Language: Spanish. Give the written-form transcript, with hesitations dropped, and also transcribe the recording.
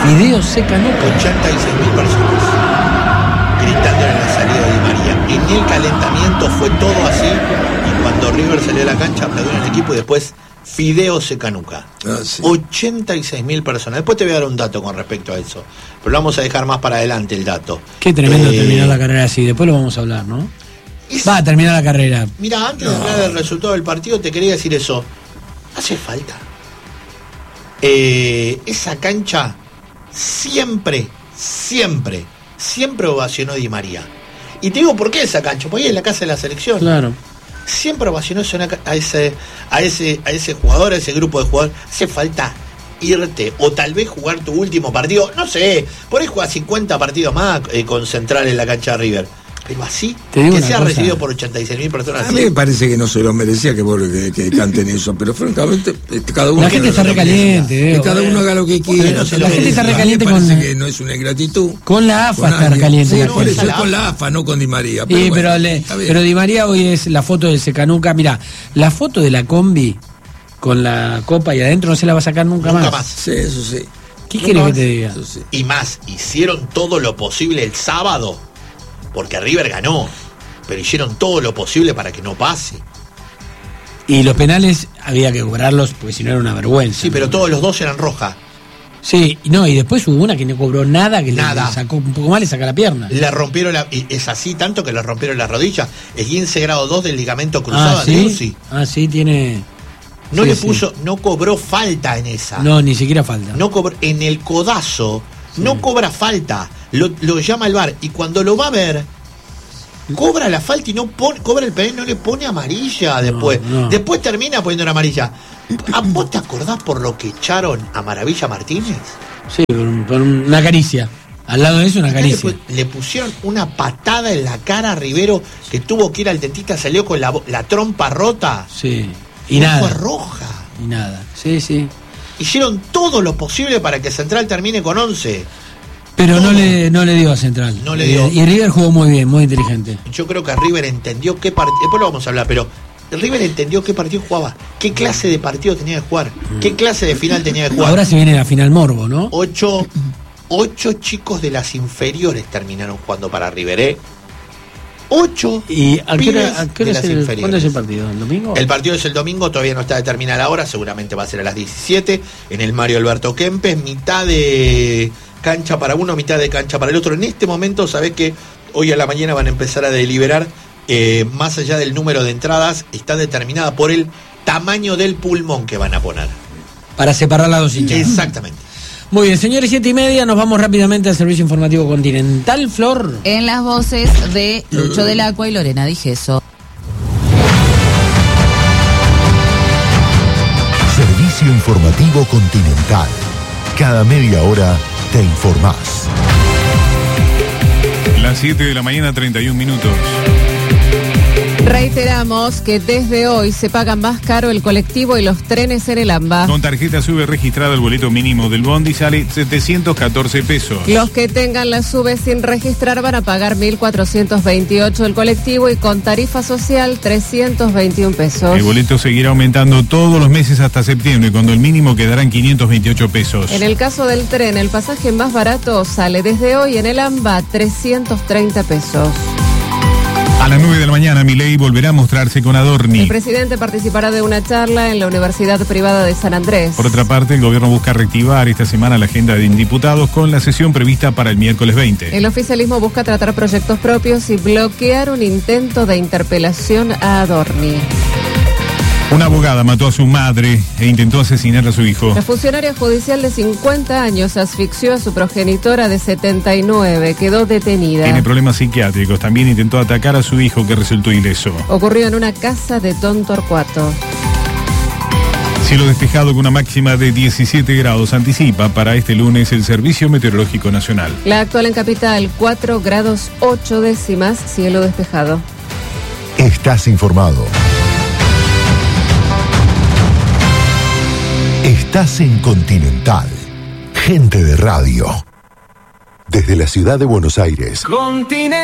Fideo Secanuca. 86.000 personas gritando en la salida de Di María. En el calentamiento fue todo así, y cuando River salió a la cancha aplaudieron al equipo y después Fideo Secanuca. 86.000 personas. Después te voy a dar un dato con respecto a eso, pero lo vamos a dejar más para adelante el dato. Qué tremendo terminar la carrera así, después lo vamos a hablar, ¿no? Va a terminar la carrera. Mira, antes de hablar del resultado del partido, te quería decir eso. Hace falta. Esa cancha siempre ovacionó Di María. Y te digo por qué esa cancha, porque ahí es la casa de la selección. Claro. Siempre ovacionó a ese jugador, a ese grupo de jugadores. Hace falta irte, o tal vez jugar tu último partido, no sé, por ahí jugar 50 partidos más con Central en la cancha de River. Pero así, que sea recibido por 86.000 personas. A mí me parece que no se lo merecía que canten eso, pero francamente, cada uno. La gente está recaliente, que cada uno haga lo que quiera. La gente está recaliente con. Que no es una ingratitud. Con la AFA está recaliente. Sí, por eso es con la AFA, no con Di María. Pero, pero Di María hoy es la foto de Secanuca. Mira, la foto de la combi con la copa y adentro no se la va a sacar nunca más. Sí, eso sí. ¿Qué querés que te diga? Sí. Y más, hicieron todo lo posible el sábado. Porque River ganó, pero hicieron todo lo posible para que no pase. Y los penales había que cobrarlos porque si no era una vergüenza. Sí, pero todos los dos eran rojas. Sí, no, y después hubo una que no cobró nada, que nada. Le sacó un poco mal, le saca la pierna. Le rompieron y es así tanto que le rompieron la rodilla. Es 15 grado 2 del ligamento cruzado ¿sí? de UCI. Sí, tiene. No le puso, no cobró falta en esa. No, ni siquiera falta. No cobró, en el codazo, no cobra falta. Lo llama el VAR y cuando lo va a ver, cobra la falta y no pone, cobra el penal, no le pone amarilla después. No. Después termina poniendo una amarilla. ¿Vos te acordás por lo que echaron a Maravilla Martínez? Sí, por una caricia. Al lado de eso, una caricia. Le pusieron una patada en la cara a Rivero, que tuvo que ir al dentista, salió con la trompa rota. Sí. Y nada. Fue roja. Y nada. Sí, sí. Hicieron todo lo posible para que Central termine con 11. Pero no le dio a Central. No le dio. Y River jugó muy bien, muy inteligente. Yo creo que River entendió qué partido. Después lo vamos a hablar, pero River entendió qué partido jugaba, qué clase de partido tenía que jugar, qué clase de final tenía que jugar. Ahora se viene la final morbo, ¿no? 8 chicos de las inferiores terminaron jugando para River, 8 ¿Y a qué hora inferiores. ¿Cuándo es el partido? ¿El domingo? El partido es el domingo, todavía no está determinada la hora, seguramente va a ser a las 17 en el Mario Alberto Kempes, mitad de cancha para uno, mitad de cancha para el otro. En este momento, sabés que hoy a la mañana van a empezar a deliberar, más allá del número de entradas, está determinada por el tamaño del pulmón que van a poner. Para separar las dos hinchas. Exactamente. Muy bien, señores, 7:30, nos vamos rápidamente al servicio informativo continental. Flor. En las voces de Lucho del Acua y Lorena Di Gesso. Servicio informativo continental. Cada media hora te informás. Las 7 de la mañana, 31 minutos. Reiteramos que desde hoy se pagan más caro el colectivo y los trenes en el AMBA. Con tarjeta SUBE registrada, el boleto mínimo del bondi sale 714 pesos. Los que tengan la SUBE sin registrar van a pagar 1.428 el colectivo y con tarifa social 321 pesos. El boleto seguirá aumentando todos los meses hasta septiembre, cuando el mínimo quedará en 528 pesos. En el caso del tren, el pasaje más barato sale desde hoy en el AMBA 330 pesos. A las 9 de la mañana, Milei volverá a mostrarse con Adorni. El presidente participará de una charla en la Universidad Privada de San Andrés. Por otra parte, el gobierno busca reactivar esta semana la agenda de diputados con la sesión prevista para el miércoles 20. El oficialismo busca tratar proyectos propios y bloquear un intento de interpelación a Adorni. Una abogada mató a su madre e intentó asesinar a su hijo. La funcionaria judicial de 50 años asfixió a su progenitora de 79. Quedó detenida. Tiene problemas psiquiátricos. También intentó atacar a su hijo, que resultó ileso. Ocurrió en una casa de Don Torcuato. Cielo despejado con una máxima de 17 grados. Anticipa para este lunes el Servicio Meteorológico Nacional. La actual en Capital, 4 grados 8 décimas, cielo despejado. Estás informado. Estás en Continental. Gente de radio. Desde la ciudad de Buenos Aires. Continental.